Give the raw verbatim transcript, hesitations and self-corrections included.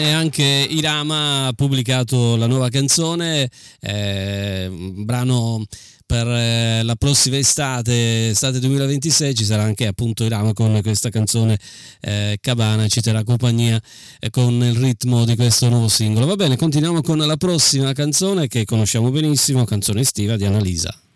bene, anche Irama ha pubblicato la nuova canzone, eh, un brano per eh, la prossima estate, estate duemilaventisei. Ci sarà anche appunto Irama con questa canzone, eh, Cabana, ci terrà compagnia eh, con il ritmo di questo nuovo singolo. Va bene, continuiamo con la prossima canzone che conosciamo benissimo, canzone estiva di Annalisa.